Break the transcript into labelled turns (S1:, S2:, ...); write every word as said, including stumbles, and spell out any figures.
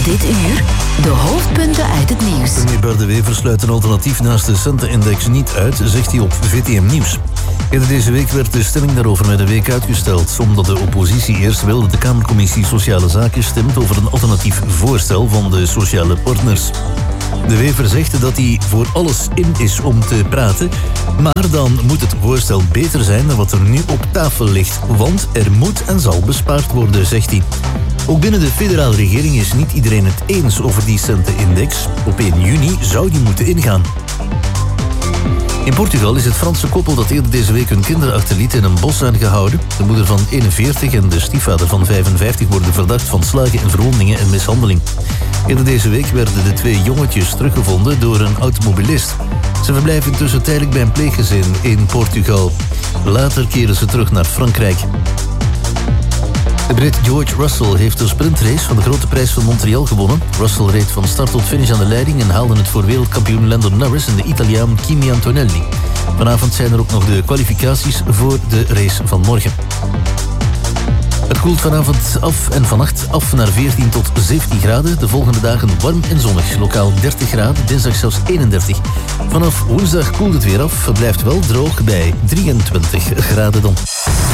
S1: Dit uur de hoofdpunten uit het nieuws.
S2: Premier Bart De Wever sluit een alternatief naast de Centen-index niet uit, zegt hij op V T M Nieuws. Eerder deze week werd de stemming daarover met een week uitgesteld, omdat de oppositie eerst wil dat de Kamercommissie Sociale Zaken stemt over een alternatief voorstel van de sociale partners. De Wever zegt dat hij voor alles in is om te praten, maar dan moet het voorstel beter zijn dan wat er nu op tafel ligt, want er moet en zal bespaard worden, zegt hij. Ook binnen de federale regering is niet iedereen het eens over die Centen-index. Op één juni zou die moeten ingaan. In Portugal is het Franse koppel dat eerder deze week hun kinderen achterliet in een bos aangehouden. De moeder van eenenveertig en de stiefvader van vijfenvijftig worden verdacht van slagen en verwondingen en mishandeling. Eerder deze week werden de twee jongetjes teruggevonden door een automobilist. Ze verblijven intussen tijdelijk bij een pleeggezin in Portugal. Later keren ze terug naar Frankrijk. De Brit George Russell heeft de sprintrace van de Grote Prijs van Montreal gewonnen. Russell reed van start tot finish aan de leiding en haalde het voor wereldkampioen Lando Norris en de Italiaan Kimi Antonelli. Vanavond zijn er ook nog de kwalificaties voor de race van morgen. Het koelt vanavond af en vannacht af naar veertien tot zeventien graden. De volgende dagen warm en zonnig. Lokaal dertig graden, dinsdag zelfs eenendertig. Vanaf woensdag koelt het weer af. Het blijft wel droog bij drieëntwintig graden dan.